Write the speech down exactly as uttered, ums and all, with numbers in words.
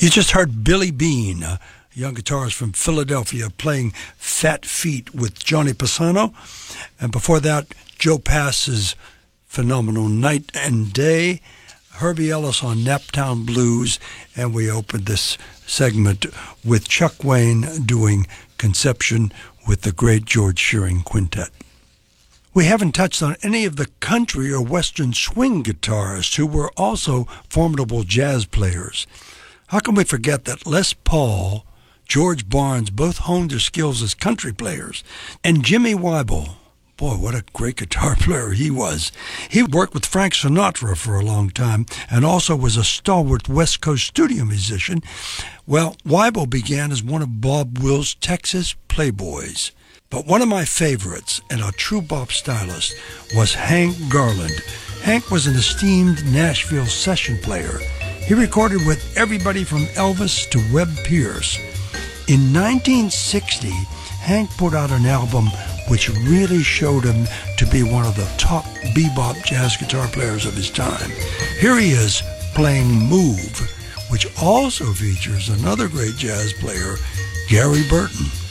You just heard Billy Bean, a young guitarist from Philadelphia, playing Fat Feet with Johnny Pisano. And before that, Joe Pass's phenomenal Night and Day, Herbie Ellis on Naptown Blues, and we opened this segment with Chuck Wayne doing Conception with the great George Shearing Quintet. We haven't touched on any of the country or western swing guitarists who were also formidable jazz players. How can we forget that Les Paul, George Barnes both honed their skills as country players, and Jimmy Weibel, boy, what a great guitar player he was. He worked with Frank Sinatra for a long time and also was a stalwart West Coast studio musician. Well, Weibel began as one of Bob Wills' Texas Playboys. But one of my favorites, and a true bop stylist, was Hank Garland. Hank was an esteemed Nashville session player. He recorded with everybody from Elvis to Webb Pierce. In nineteen sixty, Hank put out an album which really showed him to be one of the top bebop jazz guitar players of his time. Here he is playing Move, which also features another great jazz player, Gary Burton.